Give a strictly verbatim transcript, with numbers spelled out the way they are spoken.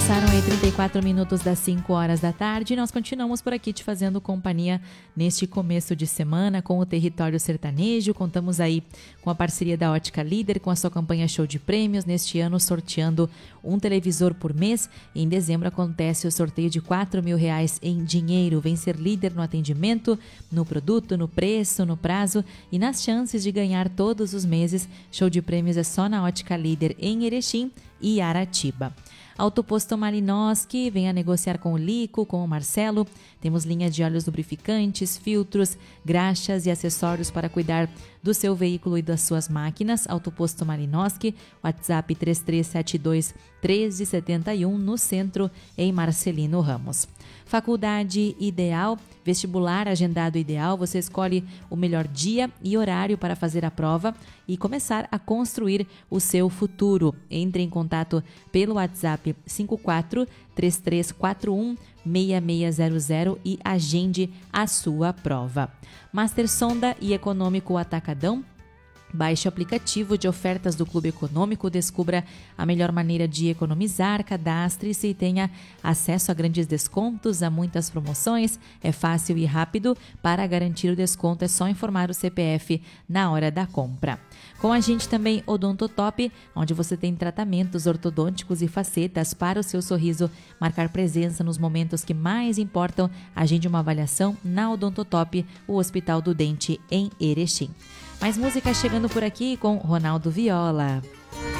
Passaram aí trinta e quatro minutos das cinco horas da tarde e nós continuamos por aqui te fazendo companhia neste começo de semana com o Território Sertanejo. Contamos aí com a parceria da Ótica Líder, com a sua campanha Show de Prêmios, neste ano sorteando um televisor por mês. E em dezembro acontece o sorteio de quatro mil reais em dinheiro. Vem ser líder no atendimento, no produto, no preço, no prazo e nas chances de ganhar todos os meses. Show de Prêmios é só na Ótica Líder em Erechim e Aratiba. Autoposto Malinoski, venha negociar com o Lico, com o Marcelo. Temos linha de óleos lubrificantes, filtros, graxas e acessórios para cuidar do seu veículo e das suas máquinas. Autoposto Malinoski, WhatsApp três três sete dois, um três sete um, no centro, em Marcelino Ramos. Faculdade Ideal, vestibular agendado ideal, você escolhe o melhor dia e horário para fazer a prova e começar a construir o seu futuro. Entre em contato pelo WhatsApp cinco quatro três três quatro um seis seis zero zero e agende a sua prova. Master Sonda e Econômico Atacadão. Baixe o aplicativo de ofertas do Clube Econômico, descubra a melhor maneira de economizar, cadastre-se e tenha acesso a grandes descontos, a muitas promoções. É fácil e rápido. Para garantir o desconto é só informar o C P F na hora da compra. Com a gente também Odontotop, onde você tem tratamentos ortodônticos e facetas para o seu sorriso marcar presença nos momentos que mais importam. Agende uma avaliação na Odontotop, o Hospital do Dente em Erechim. Mais música chegando por aqui com Ronaldo Viola.